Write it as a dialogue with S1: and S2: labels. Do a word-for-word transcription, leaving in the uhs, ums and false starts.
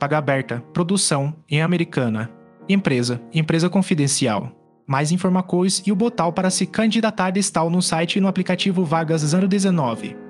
S1: Paga aberta, produção, em Americana. Empresa, empresa confidencial. Mais informações e o botão para se candidatar está no site e no aplicativo Vagas zero dezenove.